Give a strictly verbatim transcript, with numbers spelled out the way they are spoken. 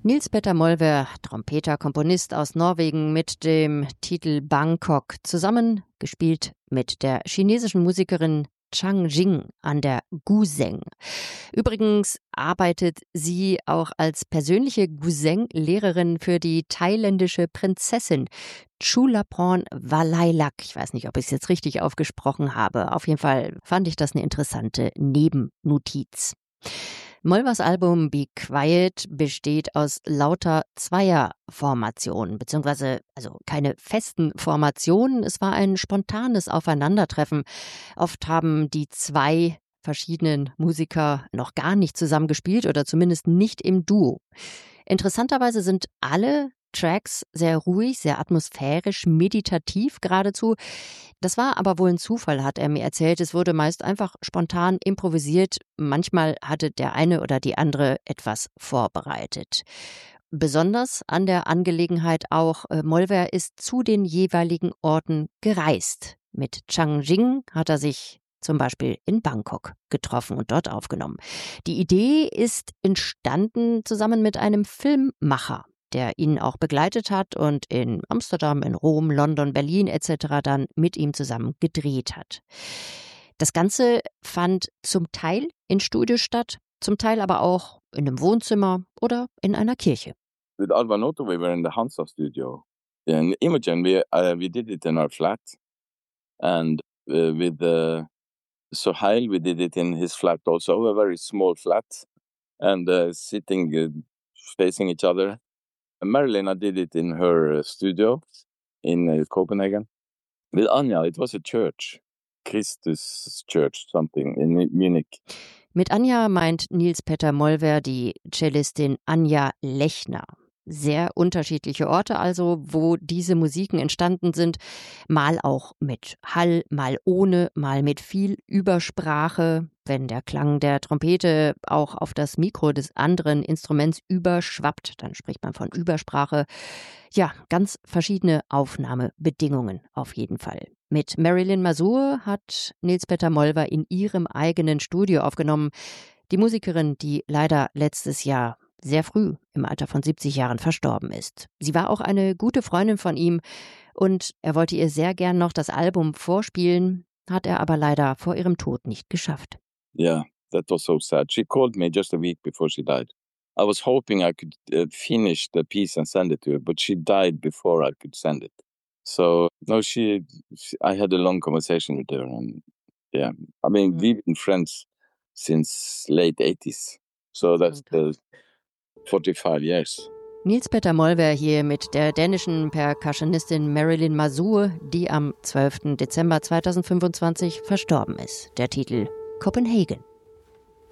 Nils Petter Molvær, Trompeter, Komponist aus Norwegen mit dem Titel Bangkok, zusammen gespielt mit der chinesischen Musikerin Chang Jing an der Guzheng. Übrigens arbeitet sie auch als persönliche Guzheng-Lehrerin für die thailändische Prinzessin Chulapon Valaylak. Ich weiß nicht, ob ich es jetzt richtig aufgesprochen habe. Auf jeden Fall fand ich das eine interessante Nebennotiz. Molværs Album Be Quiet besteht aus lauter Zweierformationen, beziehungsweise also keine festen Formationen. Es war ein spontanes Aufeinandertreffen. Oft haben die zwei verschiedenen Musiker noch gar nicht zusammen gespielt oder zumindest nicht im Duo. Interessanterweise sind alle Tracks sehr ruhig, sehr atmosphärisch, meditativ geradezu. Das war aber wohl ein Zufall, hat er mir erzählt. Es wurde meist einfach spontan improvisiert. Manchmal hatte der eine oder die andere etwas vorbereitet. Besonders an der Angelegenheit auch, äh, Molvær ist zu den jeweiligen Orten gereist. Mit Chang Jing hat er sich zum Beispiel in Bangkok getroffen und dort aufgenommen. Die Idee ist entstanden zusammen mit einem Filmmacher, der ihn auch begleitet hat und in Amsterdam, in Rom, London, Berlin et cetera dann mit ihm zusammen gedreht hat. Das Ganze fand zum Teil in Studios statt, zum Teil aber auch in einem Wohnzimmer oder in einer Kirche. With Alvar Noto, we were in the Hansa studio. In Imogen, we, uh, we did it in our flat. And uh, with uh, Sohail, we did it in his flat also, a very small flat. And uh, sitting, uh, facing each other. Marilyn, I did it in her uh, studio in uh, Copenhagen. With Anja, it was a church, Christus Church, something in Munich. Mit Anja meint Nils Petter Molvær die Cellistin Anja Lechner. Sehr unterschiedliche Orte also, wo diese Musiken entstanden sind. Mal auch mit Hall, mal ohne, mal mit viel Übersprache. Wenn der Klang der Trompete auch auf das Mikro des anderen Instruments überschwappt, dann spricht man von Übersprache. Ja, ganz verschiedene Aufnahmebedingungen auf jeden Fall. Mit Marilyn Mazur hat Nils Petter Molvær in ihrem eigenen Studio aufgenommen. Die Musikerin, die leider letztes Jahr sehr früh im Alter von siebzig Jahren verstorben ist. Sie war auch eine gute Freundin von ihm und er wollte ihr sehr gern noch das Album vorspielen, hat er aber leider vor ihrem Tod nicht geschafft. Yeah, that was so sad. She called me just a week before she died. I was hoping I could uh, finish the piece and send it to her, but she died before I could send it. So, no, she, she I had a long conversation with her and yeah, I mean, mm. we've been friends since late eighties. So that's the forty-five years. Nils Petter Molvær hier mit der dänischen Percussionistin Marilyn Mazur, die am zwölften Dezember zweitausendfünfundzwanzig verstorben ist. Der Titel Copenhagen.